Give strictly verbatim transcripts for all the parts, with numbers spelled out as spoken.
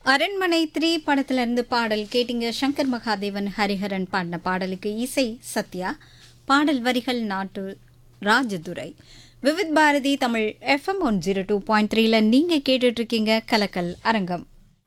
அரண்மனை த்ரீ படத்துல இருந்து பாடல் கேட்டிங்க. சங்கர் மகாதேவன் ஹரிஹரன் பாடின பாடலுக்கு இசை சத்யா, பாடல் வரிகள் நாட்டு Rajadurai. Vividh Bharathi Tamil FM one zero two point த்ரீல நீங்க கேட்டுட்டு இருக்கீங்க கலக்கல் அரங்கம்.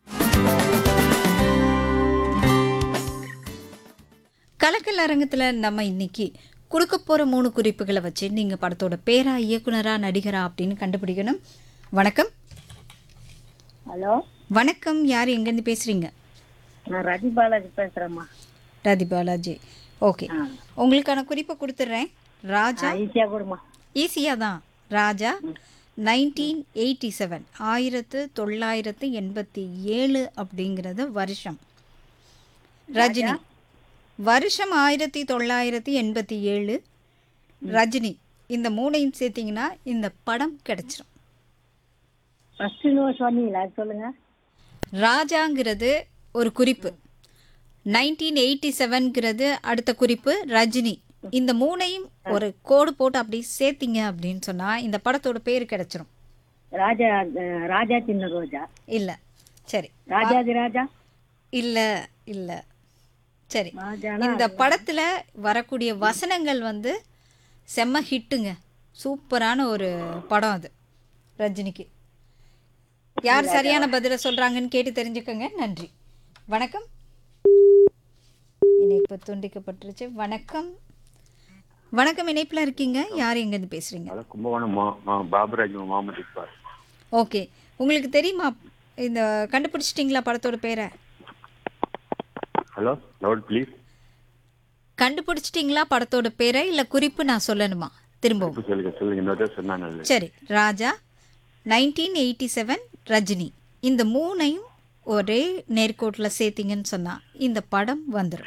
கலக்கல் அரங்கத்துல நம்ம இன்னைக்கு கொடுக்க போற மூணு குறிப்புகளை வச்சு நீங்க படத்தோட பேரா, இயக்குனரா, நடிகரா அப்படின்னு கண்டுபிடிக்கணும். வணக்கம். ஹலோ, வணக்கம். யார் எங்கேருந்து பேசுறீங்க? நான் ரதி பாலாஜி பேசுறேம்மா. ரதி பாலாஜி. ஓகே, ஆ. உங்களுக்கான குறிப்பை கொடுத்துட்றேன். ராஜா. ஈஸியா கொடுமா. ஈஸியாக தான். ராஜா நைன்டீன் எயிட்டி செவன் ஆயிரத்து தொள்ளாயிரத்து எண்பத்தி ஏழு அப்படிங்கிறது வருஷம். ரஜினி வருஷம் ஆயிரத்தி தொள்ளாயிரத்தி எண்பத்தி ஏழு. ரஜினி இந்த மூணையும் சேர்த்திங்கன்னா இந்த படம் கிடைச்சிரும். ஃபர்ஸ்ட் நோட் சொன்னீங்களா, அது சொல்லுங்க. ராஜாங்கிறது ஒரு குறிப்பு, நைன்டீன் எயிட்டி செவன்கிறது அடுத்த குறிப்பு, ரஜினி. இந்த மூணையும் ஒரு கோடு போட்டு அப்படி சேர்த்திங்க அப்படின்னு சொன்னால் இந்த படத்தோட பேர் கிடைச்சிரும். ராஜா அஹ், ராஜா சின்ன ரோஜா. இல்லை. சரி. ராஜாதி ராஜா. இல்லை இல்லை. சரி. ராஜானா இந்த படத்தில் வரக்கூடிய வசனங்கள் வந்து செம்ம ஹிட்டுங்க. சூப்பரான ஒரு படம் அது ரஜினிக்கு. யார் சரியான பதிலை சொல்கிறாங்கன்னு கேட்டு தெரிஞ்சுக்கோங்க. நன்றி. வணக்கம். இணைப்பு துண்டிக்கப்பட்டுருச்சு. வணக்கம். வணக்கம். இணைப்பில் இருக்கீங்க. யார் எங்கேருந்து பேசுகிறீங்க? ஹலோ, கும்பகோணம் மா மா பாபுராஜ் முகமது இக்பால். ஓகே, உங்களுக்கு தெரியுமா இந்த கண்டுபிடிச்சிட்டிங்களா படத்தோட பேரை? Hello, loud please. கண்டுபிடிச்சிட்டிங்களா படத்தோட பேரை, இல்லை குறிப்பு நான் சொல்லணுமா திரும்பவும்? இப்போ சொல்லுங்க சொல்லுங்க இன்னொரு சொன்னாங்க. சரி. ராஜா, நைன்டீன் எயிட்டி செவன், ரஜினி. இந்த மூணையும் ஒரே நேர்கோட்டில் சேர்த்திங்கன்னு சொன்னால் இந்த படம் வந்துடும்.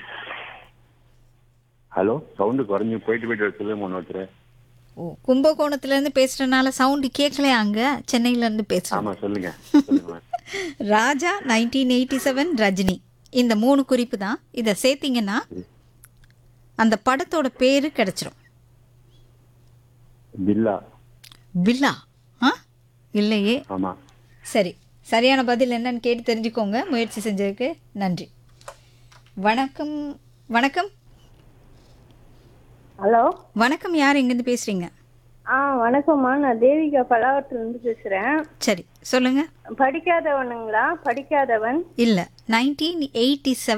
ஹலோ, சவுண்டு குறைஞ்சி போயிட்டு போயிட்டு சொல்லுங்க ஒன்று. ஓ, கும்பகோணத்துலேருந்து பேசுகிறனால சவுண்டு கேட்கலையா? அங்கே சென்னையிலேருந்து பேசுகிறேன். ஆமாம், சொல்லுங்க சொல்லுங்க. ராஜா, நைன்டீன் எயிட்டி செவன், ரஜினி. இந்த மூணு குறிப்பு தான். இதை சேர்த்திங்கன்னா அந்த படத்தோட பேர் கிடைச்சிரும். பில்லா. பில்லா? ஆ, இல்லையே. ஆமாம். சரி, சரியான பதில் என்னன்னு கேட்டு தெரிஞ்சுக்கோங்க. முயற்சி செஞ்சதுக்கு நன்றி. வணக்கம். வணக்கம். ஹலோ, வணக்கம். யார் எங்கேருந்து பேசுகிறீங்க? ஆ வணக்கம்மா, நான் தேவிகா பல்லாவரத்துலேருந்து பேசுகிறேன். சரி, சொல்லுங்கள். படிக்காதவனுங்களா? படிக்காதவன் இல்லை, நைன்டீன் எயிட்டி செவன்